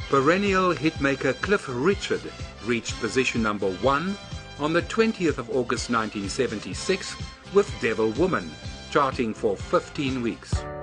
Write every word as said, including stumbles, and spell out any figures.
Perennial hitmaker Cliff Richard reached position number one on the twentieth of August nineteen seventy-six with Devil Woman, charting for fifteen weeks.